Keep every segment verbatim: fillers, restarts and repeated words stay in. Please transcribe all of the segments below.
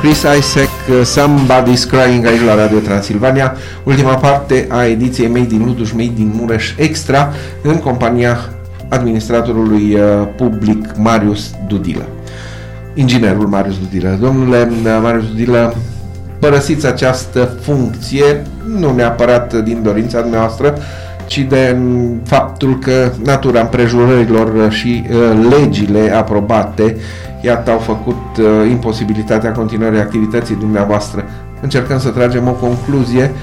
Chris Isaak, Somebody's Crying, aici la Radio Transilvania, ultima parte a ediției Made in Luduș, Made in Mureș Extra, în compania administratorului public Marius Dudilă. Inginerul Marius Dudilă. Domnule Marius Dudilă, părăsiți această funcție, nu neapărat din dorința dumneavoastră, ci de faptul că natura împrejurărilor și uh, legile aprobate, iată, au făcut uh, imposibilitatea continuării activității dumneavoastră. Încercăm să tragem o concluzie.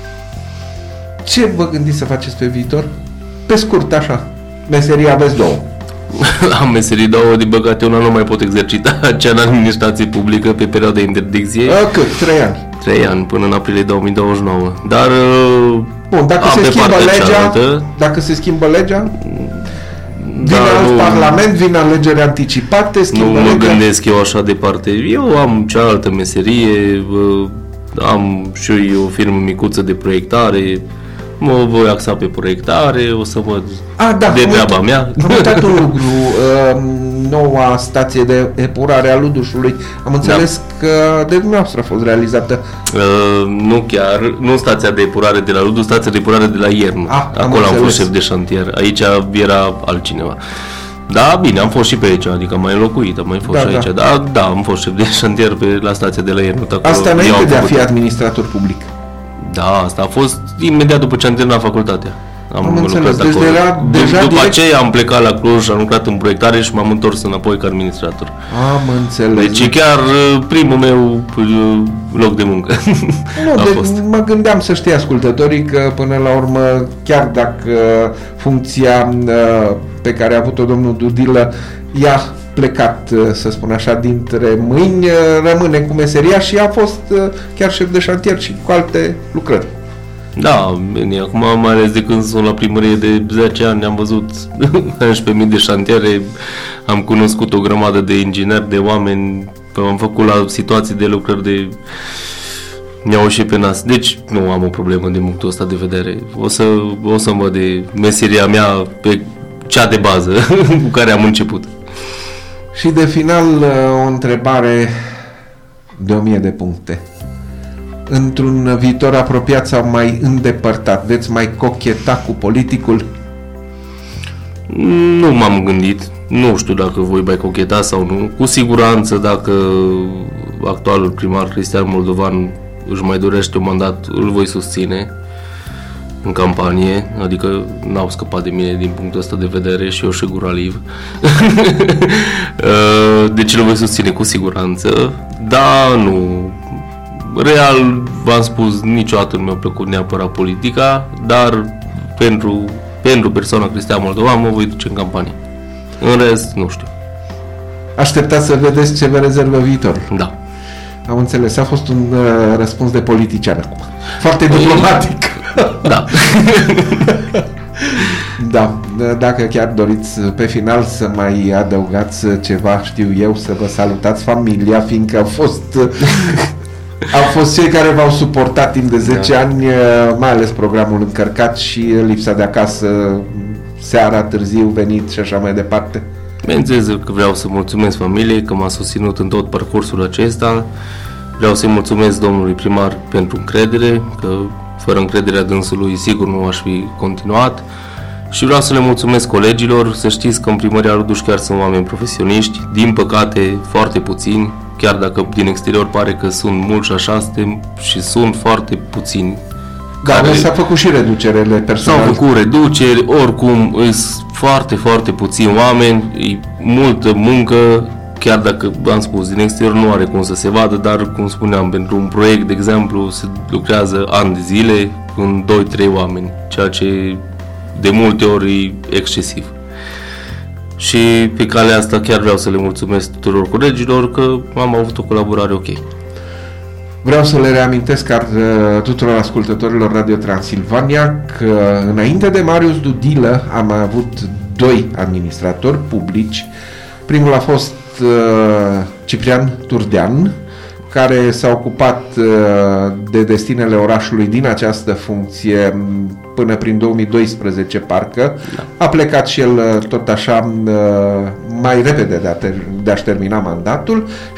Ce vă gândiți să faceți pe viitor? Pe scurt, așa. Meseria aveți două. Am meserii două, din păcate una nu mai pot exercita, cea în administrație publică pe perioada de interdicție. A, cât? Trei ani? Trei ani, până în aprilie două mii douăzeci și nouă. Dar bun, dacă se schimbă legea, cealaltă, dacă se schimbă legea, vine da, alt nu, parlament, vine alegeri anticipate, schimbă Nu legea. mă gândesc eu așa departe. Eu am cealaltă meserie, am și eu o firmă micuță de proiectare, mă voi axa pe proiectare, o să văd A, da, de treaba mea. Am uitat un lucru, uh, noua stație de epurare a Ludușului, am înțeles da. că de dumneavoastră a fost realizată. Uh, nu chiar, nu stația de epurare de la Luduș, stația de epurare de la Iernu. Ah, Acolo am, am fost șef de șantier, aici era altcineva. Da, bine, am fost și pe aici, adică am mai înlocuit, am mai fost da, și aici. Da. Da, da, am fost șef de șantier pe, la stația de la Iernu. Acolo asta înainte de a fi administrator public. Da, asta a fost imediat după ce am terminat facultatea. Am, am înțeles, deci acolo. Era deja după direct... aceea am plecat la Cluj, am lucrat în proiectare și m-am întors înapoi ca administrator. Am înțeles. Deci e chiar primul meu loc de muncă. Nu, de, fost. Mă gândeam să știe ascultătorii că până la urmă, chiar dacă funcția pe care a avut-o domnul Dudilă i-a plecat, să spun așa, dintre mâini, rămâne cu meseria și a fost chiar șef de șantier și cu alte lucrări. Da, bine, acum mai ales de când sunt la primărie de zece ani, am văzut unsprezece mii de șantiere, am cunoscut o grămadă de ingineri, de oameni, am făcut la situații de lucrări de mi-au și pe nas. Deci nu am o problemă din punctul ăsta de vedere. O să, o să mă de meseria mea pe cea de bază cu care am început. Și de final o întrebare de o mie de puncte. Într-un viitor apropiat sau mai îndepărtat, veți mai cocheta cu politicul? Nu m-am gândit. Nu știu dacă voi mai cocheta sau nu. Cu siguranță, dacă actualul primar Cristian Moldovan își mai dorește un mandat, îl voi susține în campanie, adică n-au scăpat de mine din punctul ăsta de vedere și eu și gura liv. Deci îl voi susține cu siguranță, dar nu... Real, v-am spus, niciodată nu mi-a plăcut neapărat politica, dar pentru, pentru persoana Cristian Moldovan mă voi duce în campanie. În rest, nu știu. Așteptați să vedeți ce vă rezervă viitorul. Da. Am înțeles, a fost un uh, răspuns de politician acum. Foarte diplomatic. Da. Da, dacă chiar doriți pe final să mai adăugați ceva, știu eu, să vă salutați familia, fiindcă au fost... Au fost cei care v-au suportat timp de zece da. ani, mai ales programul încărcat și lipsa de acasă, seara, târziu, venit și așa mai departe. Bineînțeles că vreau să mulțumesc familiei că m-a susținut în tot parcursul acesta. Vreau să-i mulțumesc domnului primar pentru încredere, că fără încrederea dânsului sigur nu aș fi continuat. Și vreau să le mulțumesc colegilor, să știți că în primăria Luduș chiar sunt oameni profesioniști, din păcate foarte puțini, chiar dacă din exterior pare că sunt mulți și așa suntem și sunt foarte puțini. Da, care s-a făcut și reducerele personale. S-au făcut reduceri, oricum sunt foarte, foarte puțini oameni, e multă muncă, chiar dacă, am spus, din exterior nu are cum să se vadă, dar, cum spuneam, pentru un proiect, de exemplu, se lucrează ani de zile în doi trei oameni, ceea ce de multe ori e excesiv. Și pe calea asta chiar vreau să le mulțumesc tuturor colegilor că am avut o colaborare ok. Vreau să le reamintesc ar, tuturor ascultătorilor Radio Transilvania că înainte de Marius Dudilă am mai avut doi administratori publici. Primul a fost uh, Ciprian Turdean, care s-a ocupat uh, de destinele orașului din această funcție până prin două mii doisprezece, parcă. Da. A plecat și el uh, tot așa uh, mai repede de, a ter- de a-și termina mandatul și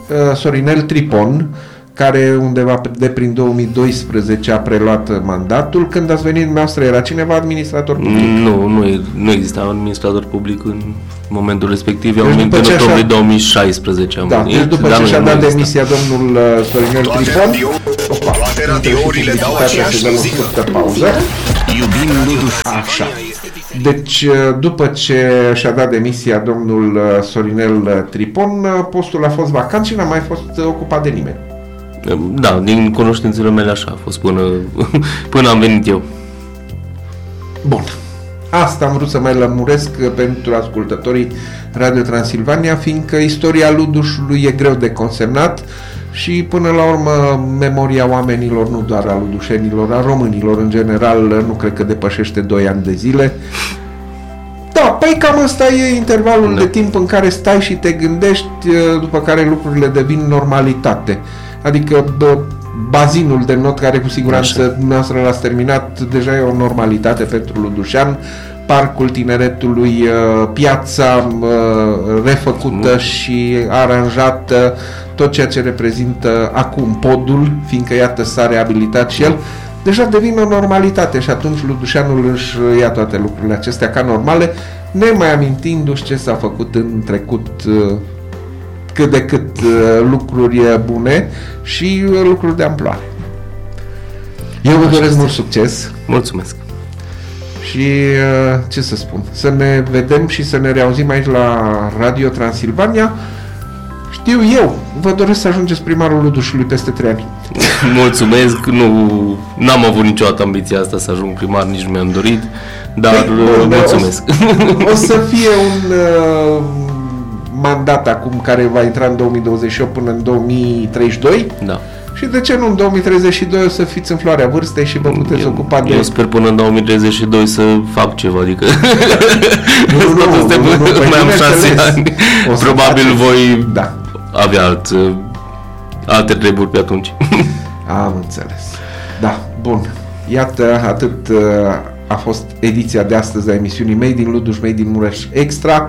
Sorinel Tripon, care undeva de prin două mii doisprezece a preluat mandatul. Când ați venit dumneavoastră, era cineva administrator public? Nu, nu, e, nu exista administrator public în momentul respectiv. Deci am venit în octombrie așa... două mii șaisprezece. Am da, venit, deci după dar ce nu, și-a nu dat exista. demisia domnul Sorinel Tripon, opa, Toate radiourile dau aceeași muzică. pauză. Iubim Luduș. Așa. Deci, după ce și-a dat demisia domnul Sorinel Tripon, postul a fost vacant și n-a mai fost ocupat de nimeni. Da, din cunoștințele mele așa a fost până, până am venit eu. Bun. Asta am vrut să mai lămuresc pentru ascultătorii Radio Transilvania, fiindcă istoria Ludușului e greu de consemnat și până la urmă memoria oamenilor, nu doar a ludușenilor, a românilor în general, nu cred că depășește doi ani de zile. Da, păi cam ăsta e intervalul da. de timp în care stai și te gândești, după care lucrurile devin normalitate. Adică bă, bazinul de not, care cu siguranță dumneavoastră l-ați terminat, deja e o normalitate pentru ludușean. Parcul Tineretului, piața refăcută mm. și aranjată, tot ceea ce reprezintă acum podul, fiindcă iată s-a reabilitat și el, deja devine o normalitate și atunci ludușeanul își ia toate lucrurile acestea ca normale, nemai amintindu-și ce s-a făcut în trecut, cât de cât lucruri bune și lucruri de amploare. Eu vă doresc mult succes. Mulțumesc. Și ce să spun, să ne vedem și să ne reauzim aici la Radio Transilvania. Știu eu, vă doresc să ajungeți primarul Ludușului peste trei ani. Mulțumesc, nu n-am avut niciodată ambiția asta să ajung primar, nici nu mi-am dorit, dar păi, mulțumesc. O, o să fie un uh, mandat acum care va intra în două mii douăzeci și opt până în două mii treizeci și doi. Da. Și de ce nu în două mii treizeci și doi o să fiți în floarea vârstei și vă puteți eu, ocupa de... Eu sper până în două mii treizeci și doi să fac ceva, adică nu, nu, nu, nu, nu, nu, mai am șase ani, probabil faceți. voi da. avea alt, alte treburi pe atunci. Am înțeles. Da, bun. Iată, atât a fost ediția de astăzi a emisiunii Made in Luduș, Made in Mureș Extra.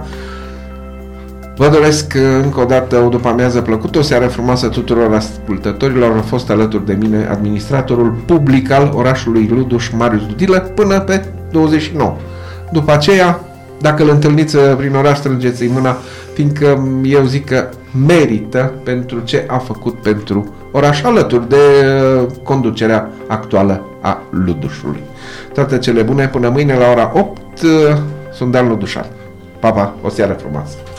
Vă doresc încă o dată o după-amiază plăcută, o seară frumoasă tuturor ascultătorilor. A fost alături de mine administratorul public al orașului Luduș, Marius Dudilă, până pe douăzeci și nouă. După aceea, dacă îl întâlniți prin oraș, strângeți-i mâna, fiindcă eu zic că merită pentru ce a făcut pentru oraș, alături de conducerea actuală a Ludușului. Toate cele bune, până mâine la ora opt, sunt Dan Ludușan. Pa, pa, o seară frumoasă!